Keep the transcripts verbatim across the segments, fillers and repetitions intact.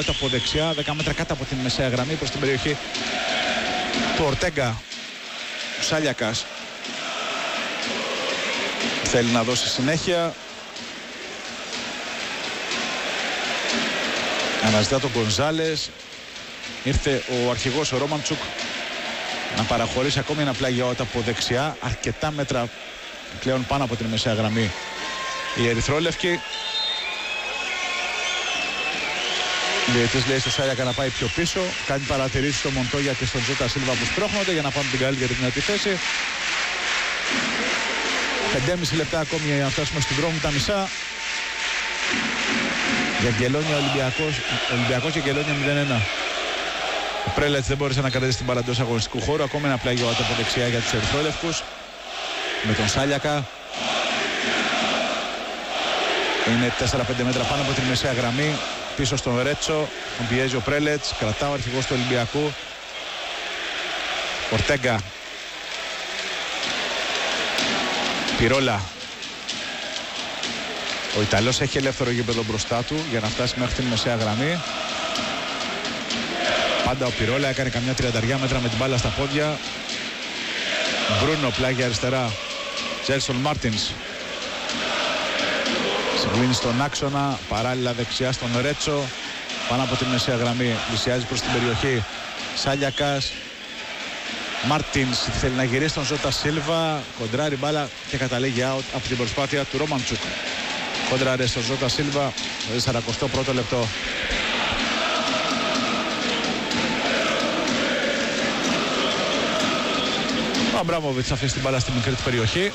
out από δεξιά, δέκα μέτρα κάτω από την μεσαία γραμμή προς την περιοχή του Ορτέγκα. Ο Σάλιακας θέλει να δώσει συνέχεια. Αναζητά τον Γκονζάλες. Ήρθε ο αρχηγός ο Ρόμαντσουκ να παραχωρήσει ακόμη ένα πλάγιο out από δεξιά. Αρκετά μέτρα πλέον πάνω από την μεσαία γραμμή η ερυθρόλευκη. Ο διαιτητής λέει στο Σάλιακα να πάει πιο πίσω. Κάνει παρατηρήσεις στο Μοντόγια και στον Τζότα Σίλβα που σπρώχνονται για να πάμε την καλύτερη δυνατή θέση. πέντε και μισό λεπτά ακόμη για να φτάσουμε στον δρόμο τα μισά. Για Γκελόνια Ολυμπιακός, Ολυμπιακός και Γκελόνια μηδέν ένα. Ο Πρέλετς δεν μπόρεσε να κρατήσει την μπάλα εντός αγωνιστικού χώρου. Ακόμη ένα πλάγιο out από δεξιά για τους ερυθρόλευκους. Με τον Σάλιακα. Είναι τέσσερα πέντε μέτρα πάνω από την μεσαία γραμμή. Πίσω στον Ρέτσο. Τον πιέζει ο Πρέλετς. Κρατά ο αρχηγός του Ολυμπιακού. Ορτέγκα. Πυρόλα. Ο Ιταλός έχει ελεύθερο γήπεδο μπροστά του για να φτάσει μέχρι την μεσαία γραμμή. Πάντα ο Πυρόλα έκανε καμιά τριανταριά μέτρα με την μπάλα στα πόδια. Μπρούνο πλάγια αριστερά. Τζέλσον Μάρτινς. Συγκλίνει στον άξονα. Παράλληλα δεξιά στον Ρέτσο. Πάνω από την μεσαία γραμμή. Πλησιάζει προς την περιοχή. Σάλιακας. Μάρτινς θέλει να γυρίσει τον Ζώτα Σίλβα. Κοντράρει μπάλα και καταλήγει out από την προσπάθεια του Ρόμαντσουκ. Κόντραρε στον Ζώτα Σίλβα. σαράντα πρώτο λεπτό. Ο Αμπράμοβιτς θα αφήσει την μπάλα στη μικρή του περιοχή.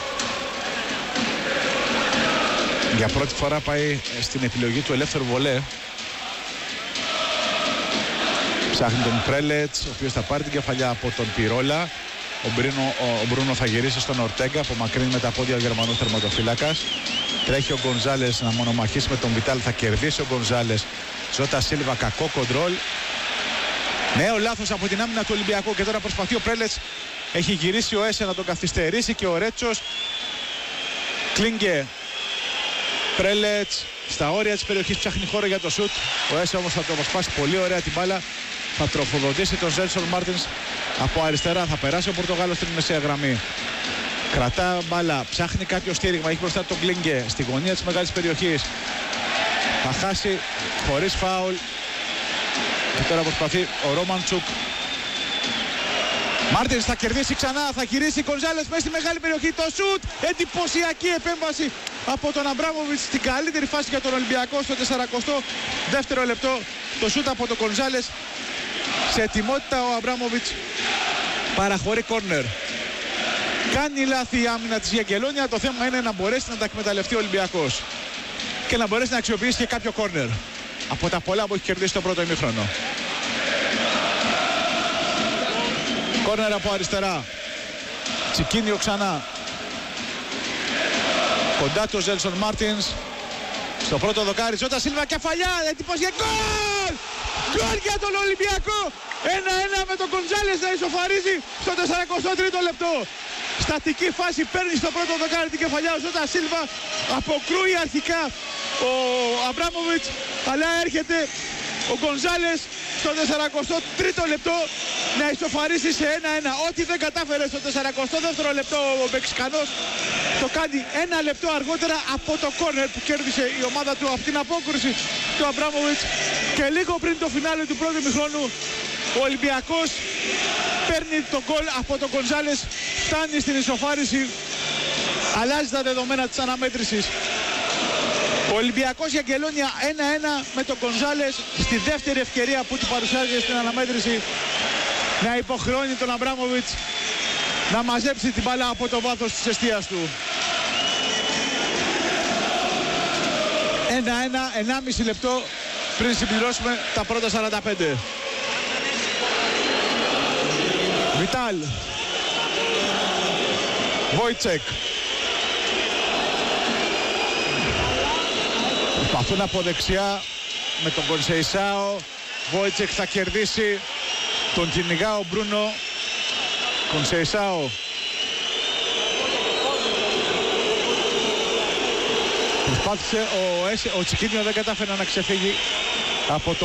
Για πρώτη φορά πάει στην επιλογή του ελεύθερου βολέ. Ψάχνει τον Πρέλετς, ο οποίος θα πάρει την κεφαλιά από τον Πυρόλα. Ο, Μπρίνο, ο, ο Μπρούνο θα γυρίσει στον Ορτέγκα, απομακρύνει με τα πόδια ο Γερμανός τερματοφύλακας. Τρέχει ο Γκονζάλες να μονομαχήσει με τον Βιτάλ, θα κερδίσει ο Γκονζάλες. Ζώτα Σίλβα, κακό κοντρόλ. Νέο λάθος από την άμυνα του Ολυμπιακού και τώρα προσπαθεί ο Πρέλετς. Έχει γυρίσει ο Έσε να τον καθυστερήσει και ο Ρέτσος. Κλίνγκε. Πρέλετς στα όρια της περιοχής ψάχνει χώρο για το σουτ. Ο Έσε όμως θα το αποσπάσει πολύ ωραία την μπάλα. Θα τροφοδοτήσει τον Ζέλσον Μάρτινς από αριστερά. Θα περάσει ο Πορτογάλος στην μεσαία γραμμή. Κρατά μπάλα, ψάχνει κάποιο στήριγμα. Έχει μπροστά τον Κλίνγκε στη γωνία της μεγάλης περιοχής. Θα χάσει χωρίς φάουλ. Και τώρα προσπαθεί ο Ρόμαντσουκ. Μάρτινς θα κερδίσει ξανά, θα γυρίσει Γκονζάλες μέσα στη μεγάλη περιοχή. Το σουτ, εντυπωσιακή επέμβαση από τον Αμπράμοβιτς στην καλύτερη φάση για τον Ολυμπιακό στο σαράντα δεύτερο λεπτό. Το σουτ από τον Γκονζάλες. Σε ετοιμότητα ο Αμπράμοβιτς παραχωρεί κόρνερ. Κάνει λάθη η άμυνα της Γιαγκελόνια. Το θέμα είναι να μπορέσει να τα εκμεταλλευτεί ο Ολυμπιακός και να μπορέσει να αξιοποιήσει και κάποιο κόρνερ από τα πολλά που έχει κερδίσει το πρώτο ημίχρονο. Κόρνερ από αριστερά. Τσικίνιο ξανά. Κοντά του ο Ζέλσον Μάρτινς. Στο πρώτο δοκάρι Ζώτα Σίλβα, κεφαλιά, εντυπωσιακή γκολ! Γκολ για τον Ολυμπιακό! ένα ένα με τον Γκονζάλες να ισοφαρίζει στο σαράντα τρίτο λεπτό. Στατική φάση, παίρνει στο πρώτο δοκάρι την κεφαλιά ο Ζώτα Σίλβα. Αποκρούει αρχικά ο Αμπράμοβιτς, αλλά έρχεται ο Γκονζάλες στο σαράντα τρίτο λεπτό να ισοφαρίσει σε ένα ένα. Ό,τι δεν κατάφερε στο σαράντα δεύτερο λεπτό ο Μεξικανός το κάνει ένα λεπτό αργότερα από το κόρνερ που κέρδισε η ομάδα του από την απόκρουση του Αμπράμοβιτς. Και λίγο πριν το φινάλε του πρώτου ημιχρόνου ο Ολυμπιακός παίρνει το γκολ από τον Γκονζάλες, φτάνει στην ισοφάριση, αλλάζει τα δεδομένα της αναμέτρησης. Ο Ολυμπιακός για Γκελόνια ένα ένα με τον Γκονζάλες στη δεύτερη ευκαιρία που του παρουσιάζει στην αναμέτρηση να υποχρεώνει τον Αμπράμοβιτς να μαζέψει την μπάλα από το βάθος της εστίας του. ένα ένα, ενάμιση λεπτό πριν συμπληρώσουμε τα πρώτα σαράντα πέντε. Βιτάλ. Βόιτσεκ. Προσπαθούν από δεξιά με τον Κονσεϊσάο. Βόιτσεκ θα κερδίσει. Τον κυνηγά ο Μπρούνο. Κονσεϊσάο. Προσπάθησε ο, ο Τσικίνιο, δεν κατάφερε να ξεφύγει από το